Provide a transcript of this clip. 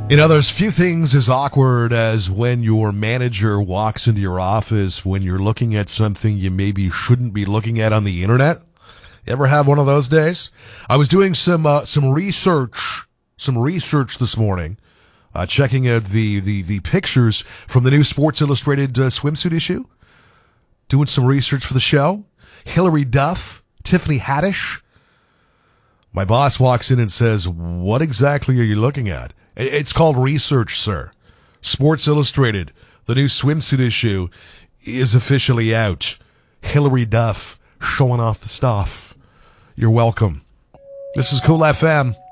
You know, there's few things as awkward as when your manager walks into your office when you're looking at something you maybe shouldn't be looking at on the internet. You ever have one of those days? I was doing some research this morning, checking out the pictures from the new Sports Illustrated swimsuit issue. Doing some research for the show. Hilary Duff, Tiffany Haddish. My boss walks in and says, "What exactly are you looking at?" It's called research, sir. Sports Illustrated, the new swimsuit issue, is officially out. Hilary Duff showing off the stuff. You're welcome. This is Cool FM.